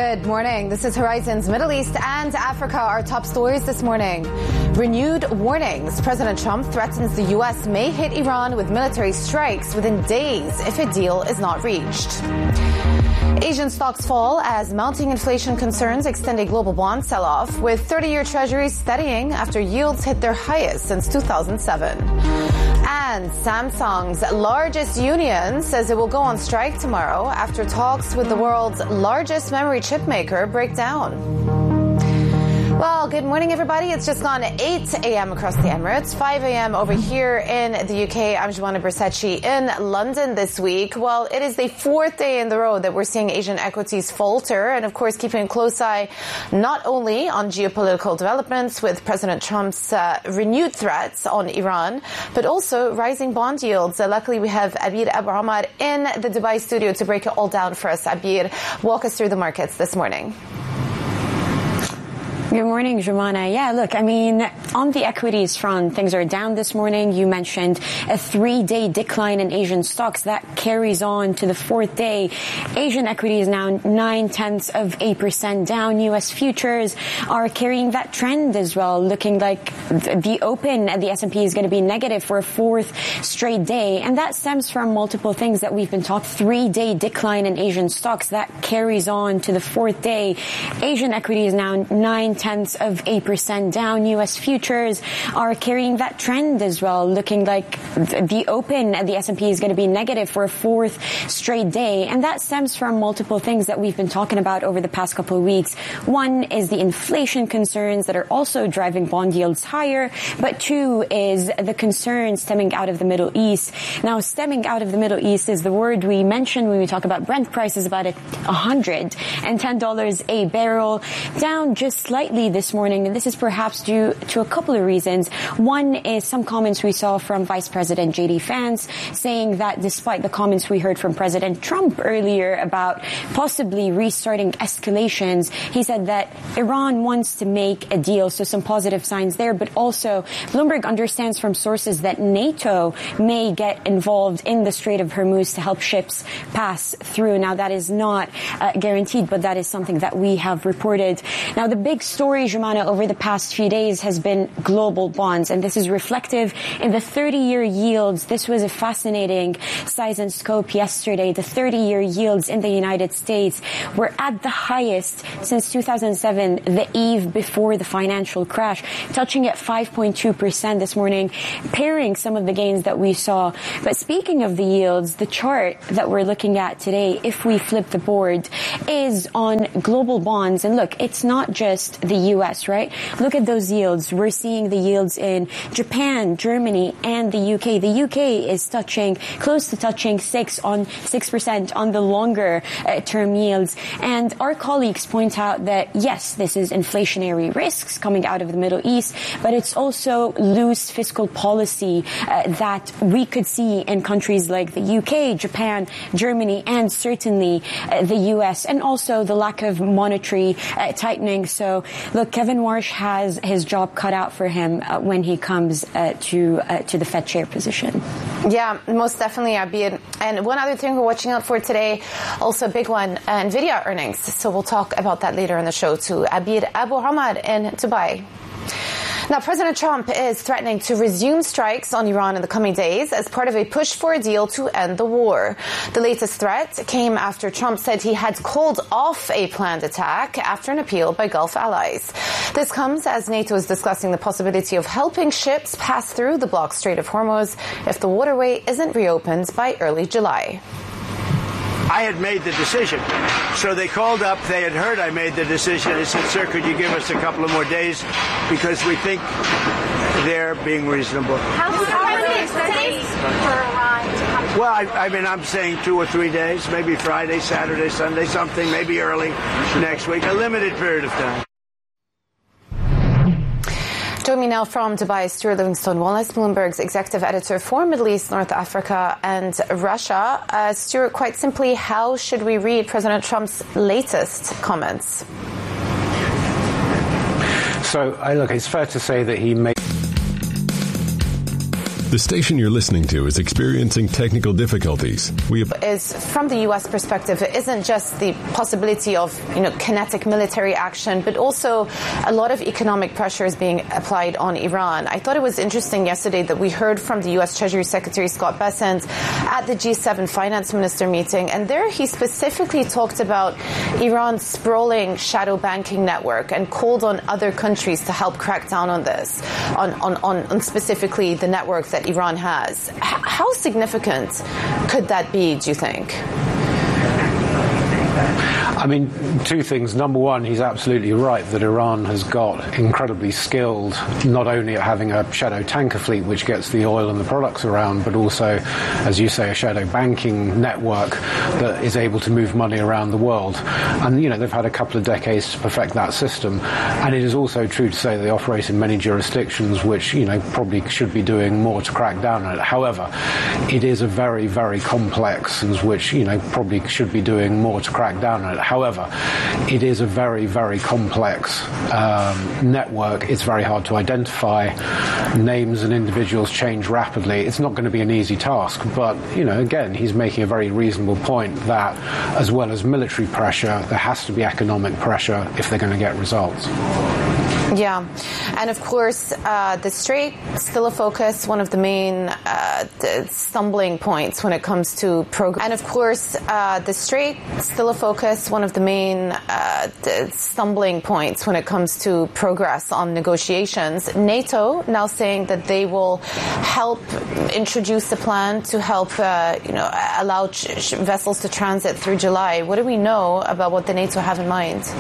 Good morning. This is Horizon's Middle East and Africa. Our top stories this morning. Renewed warnings. President Trump threatens the U.S. may hit Iran with military strikes within days if a deal is not reached. Asian stocks fall as mounting inflation concerns extend a global bond sell-off, with 30-year treasuries steadying after yields hit their highest since 2007. And Samsung's largest union says it will go on strike tomorrow after talks with the world's largest memory chip maker break down. Well, good morning, everybody. It's just gone 8 a.m. across the Emirates, 5 a.m. over here in the UK. I'm Joanna Bersecci in London this week. Well, it is the fourth day in the row that we're seeing Asian equities falter. And, of course, keeping a close eye not only on geopolitical developments with President Trump's renewed threats on Iran, but also rising bond yields. Luckily, we have Abir Abu Omar in the Dubai studio to break it all down for us. Abir, walk us through the markets this morning. Good morning, Joanna. Yeah, look, I mean, on the equities front, things are down this morning. You mentioned a 3-day decline in Asian stocks. That carries on to the fourth day. Asian equities now 0.9% down. U.S. futures are carrying that trend as well, looking like the open at the S&P is going to be negative for a fourth straight day. And that stems from multiple things that we've been talking. 3-day decline in Asian stocks. That carries on to the fourth day. Asian equities now 0.9% down. U.S. futures are carrying that trend as well, looking like the open at the S&P is going to be negative for a fourth straight day. And that stems from multiple things that we've been talking about over the past couple of weeks. One is the inflation concerns that are also driving bond yields higher. But two is the concerns stemming out of the Middle East. Now, stemming out of the Middle East is the word we mentioned when we talk about Brent prices, about $110 a barrel, down just slightly this morning, and this is perhaps due to a couple of reasons. One is some comments we saw from Vice President J.D. Vance saying that despite the comments we heard from President Trump earlier about possibly restarting escalations, he said that Iran wants to make a deal, so some positive signs there, but also Bloomberg understands from sources that NATO may get involved in the Strait of Hormuz to help ships pass through. Now, that is not guaranteed, but that is something that we have reported. Now, the big story, Jumana, over the past few days has been global bonds, and this is reflective in the 30-year yields. This was a fascinating size and scope yesterday. The 30-year yields in the United States were at the highest since 2007, the eve before the financial crash, touching at 5.2% this morning, pairing some of the gains that we saw. But speaking of the yields, the chart that we're looking at today, if we flip the board, is on global bonds. And look, it's not just the U.S., right? Look at those yields. We're seeing the yields in Japan, Germany, and the U.K. The U.K. is close to touching 6% on the longer term yields. And our colleagues point out that, yes, this is inflationary risks coming out of the Middle East, but it's also loose fiscal policy that we could see in countries like the U.K., Japan, Germany, and certainly the U.S., and also the lack of monetary tightening. So, look, Kevin Warsh has his job cut out for him when he comes to the Fed chair position. Yeah, most definitely, Abir. And one other thing we're watching out for today, also a big one, NVIDIA earnings. So we'll talk about that later in the show too. Abir Abu Omar in Dubai. Now, President Trump is threatening to resume strikes on Iran in the coming days as part of a push for a deal to end the war. The latest threat came after Trump said he had called off a planned attack after an appeal by Gulf allies. This comes as NATO is discussing the possibility of helping ships pass through the blocked Strait of Hormuz if the waterway isn't reopened by early July. I had made the decision. So they called up. They had heard I made the decision. They said, sir, could you give us a couple of more days because we think they're being reasonable. How many days for Iran to come? Well, I mean, I'm saying 2 or 3 days, maybe Friday, Saturday, Sunday, something, maybe early next week, a limited period of time. Join me now from Dubai, Stuart Livingstone-Wallace, Bloomberg's executive editor for Middle East, North Africa and Russia. Stuart, quite simply, how should we read President Trump's latest comments? So, look, it's fair to say that he made... The station you're listening to is experiencing technical difficulties. Is from the U.S. perspective, it isn't just the possibility of, kinetic military action, but also a lot of economic pressure is being applied on Iran. I thought it was interesting yesterday that we heard from the U.S. Treasury Secretary Scott Bessent at the G7 finance minister meeting, and there he specifically talked about Iran's sprawling shadow banking network and called on other countries to help crack down on this, on specifically the network that Iran has. How significant could that be, do you think? I mean, two things. Number one, he's absolutely right that Iran has got incredibly skilled, not only at having a shadow tanker fleet which gets the oil and the products around, but also, as you say, a shadow banking network that is able to move money around the world. And, they've had a couple of decades to perfect that system. And it is also true to say they operate in many jurisdictions which, probably should be doing more to crack down on it. However, it is a very, very complex and which, probably should be doing more to crack down on it. However, it is a very, very complex network. It's very hard to identify. Names and individuals change rapidly. It's not going to be an easy task. But, again, he's making a very reasonable point that as well as military pressure, there has to be economic pressure if they're going to get results. Yeah. And of course, the Strait still a focus, one of the main stumbling points when it comes to progress. And of course, the Strait still a focus, one of the main stumbling points when it comes to progress on negotiations. NATO now saying that they will help introduce a plan to help, allow vessels to transit through July. What do we know about what the NATO have in mind?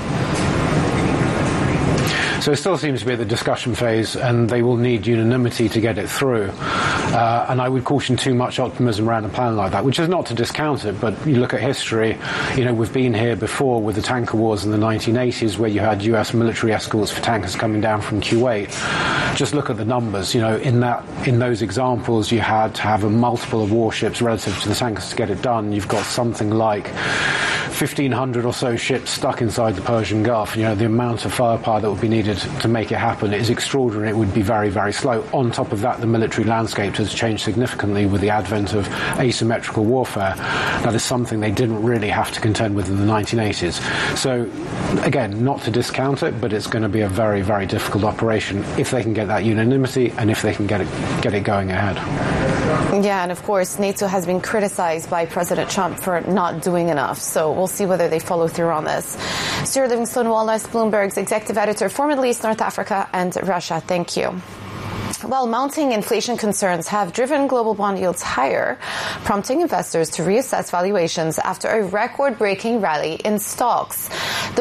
So it still seems to be at the discussion phase, and they will need unanimity to get it through. And I would caution too much optimism around a plan like that, which is not to discount it, but you look at history, we've been here before with the tanker wars in the 1980s where you had US military escorts for tankers coming down from Kuwait. Just look at the numbers. In those examples, you had to have a multiple of warships relative to the tankers to get it done. You've got something like 1,500 or so ships stuck inside the Persian Gulf. The amount of firepower that would be needed to make it happen is extraordinary. It would be very, very slow. On top of that, the military landscape has changed significantly with the advent of asymmetrical warfare. That is something they didn't really have to contend with in the 1980s. So, again, not to discount it, but it's going to be a very, very difficult operation if they can get that unanimity and if they can get it going ahead. Yeah, and of course, NATO has been criticized by President Trump for not doing enough. So we'll see whether they follow through on this. Stuart Livingstone-Wallace, Bloomberg's executive editor for Middle East, North Africa and Russia. Thank you. Well, mounting inflation concerns have driven global bond yields higher, prompting investors to reassess valuations after a record-breaking rally in stocks.